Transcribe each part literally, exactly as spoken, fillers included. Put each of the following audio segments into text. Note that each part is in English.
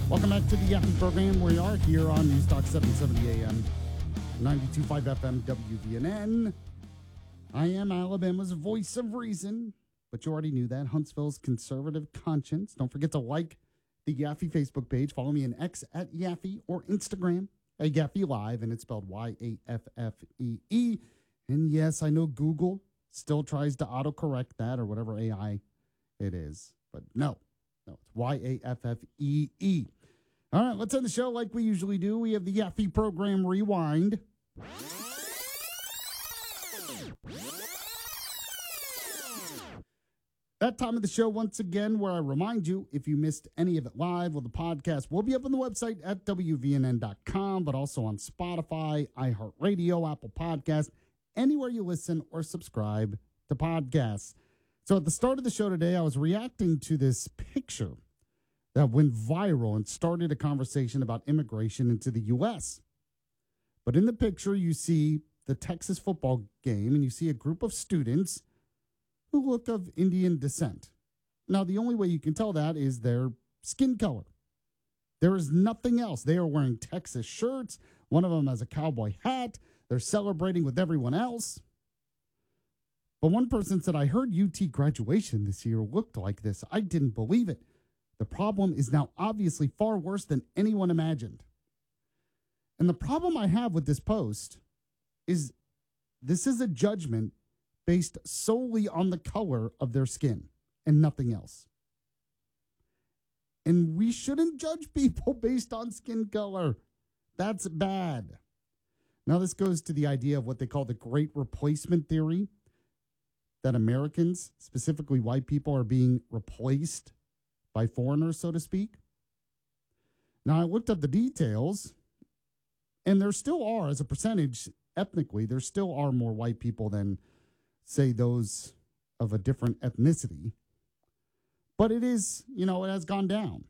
Welcome back to the Yappy program. We are here on News Talk seven seventy A M, ninety-two point five F M, W V N N. I am Alabama's voice of reason, but you already knew that. Huntsville's conservative conscience. Don't forget to like the Yaffee Facebook page. Follow me on X at Yaffee or Instagram at Yaffee Live, and it's spelled Y A F F E E. And yes, I know Google still tries to autocorrect that or whatever A I it is, but no, no, it's Y A F F E E. All right, let's end the show like we usually do. We have the Yaffee program rewind. That time of the show, once again, where I remind you, if you missed any of it live, well, the podcast will be up on the website at W V N N dot com, but also on Spotify, iHeartRadio, Apple Podcasts, anywhere you listen or subscribe to podcasts. So at the start of the show today, I was reacting to this picture that went viral and started a conversation about immigration into the U S. But in the picture, you see the Texas football game, and you see a group of students who look of Indian descent. Now, the only way you can tell that is their skin color. There is nothing else. They are wearing Texas shirts. One of them has a cowboy hat. They're celebrating with everyone else. But one person said, I heard U T graduation this year looked like this. I didn't believe it. The problem is now obviously far worse than anyone imagined. And the problem I have with this post is this is a judgment based solely on the color of their skin and nothing else. And we shouldn't judge people based on skin color. That's bad. Now, this goes to the idea of what they call the great replacement theory, that Americans, specifically white people, are being replaced by foreigners, so to speak. Now, I looked up the details, and there still are, as a percentage, ethnically, there still are more white people than, say, those of a different ethnicity. But it is, you know, it has gone down.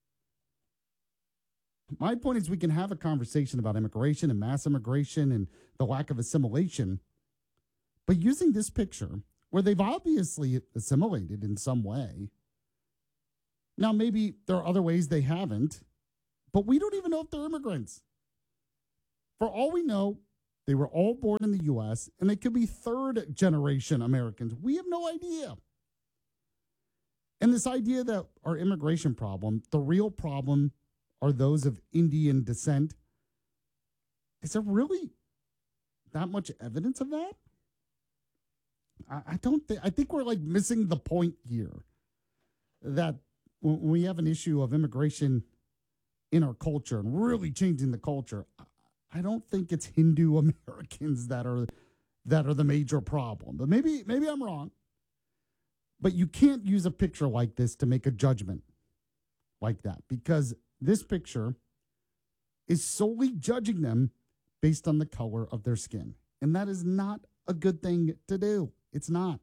My point is we can have a conversation about immigration and mass immigration and the lack of assimilation, but using this picture, where they've obviously assimilated in some way. Now, maybe there are other ways they haven't, but we don't even know if they're immigrants. For all we know, they were all born in the U S, and they could be third-generation Americans. We have no idea. And this idea that our immigration problem, the real problem, are those of Indian descent, is there really that much evidence of that? I, I don't think, I think we're like missing the point here, that when we have an issue of immigration in our culture and really changing the culture, I don't think it's Hindu Americans that are that are the major problem. But maybe maybe I'm wrong. But you can't use a picture like this to make a judgment like that, because this picture is solely judging them based on the color of their skin. And that is not a good thing to do. It's not.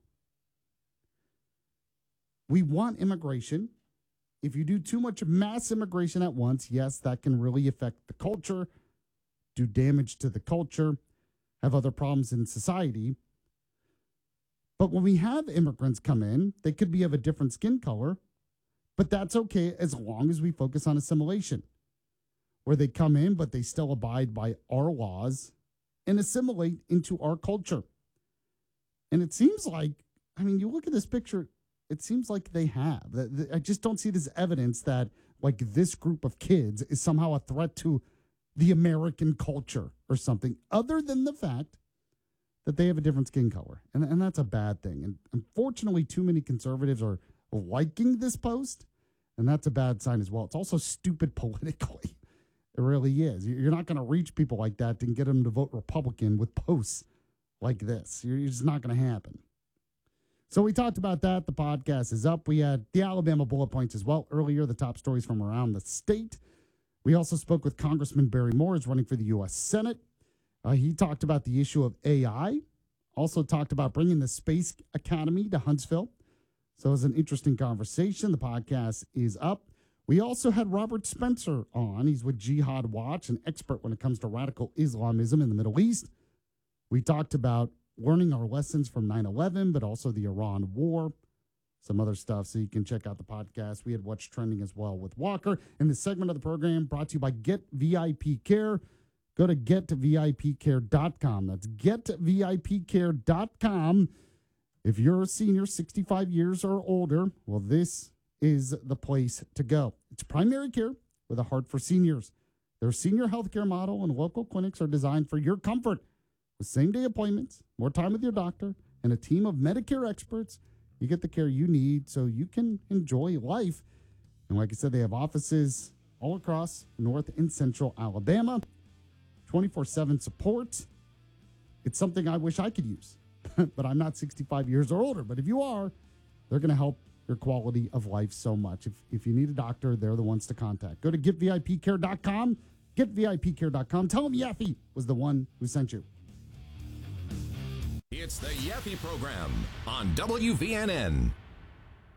We want immigration. If you do too much mass immigration at once, yes, that can really affect the culture, do damage to the culture, have other problems in society. But when we have immigrants come in, they could be of a different skin color, but that's okay as long as we focus on assimilation, where they come in, but they still abide by our laws and assimilate into our culture. And it seems like, I mean, you look at this picture, it seems like they have. I just don't see this evidence that, like, this group of kids is somehow a threat to the American culture or something, other than the fact that they have a different skin color. And, and that's a bad thing. And unfortunately, too many conservatives are liking this post, and that's a bad sign as well. It's also stupid politically. It really is. You're not going to reach people like that and get them to vote Republican with posts like this. You're just not going to happen. So we talked about that. The podcast is up. We had the Alabama bullet points as well earlier, the top stories from around the state. We also spoke with Congressman Barry Moore, who's running for the U S Senate. Uh, he talked about the issue of A I, also talked about bringing the Space Academy to Huntsville. So it was an interesting conversation. The podcast is up. We also had Robert Spencer on. He's with Jihad Watch, an expert when it comes to radical Islamism in the Middle East. We talked about learning our lessons from nine eleven, but also the Iran war. some other stuff, so you can check out the podcast. We had What's Trending as well with Walker. And this segment of the program brought to you by Get V I P Care. Go to get v i p care dot com. That's get v i p care dot com. If you're a senior, sixty-five years or older, well, this is the place to go. It's primary care with a heart for seniors. Their senior healthcare model and local clinics are designed for your comfort. With same-day appointments, more time with your doctor, and a team of Medicare experts, you get the care you need so you can enjoy life. And like I said, they have offices all across North and Central Alabama, twenty-four seven support. It's something I wish I could use, but I'm not sixty-five years or older. But if you are, they're going to help your quality of life so much. If, if you need a doctor, they're the ones to contact. Go to get v i p care dot com, get v i p care dot com. Tell them Yaffe was the one who sent you. It's the Yaffe Program on W V N N.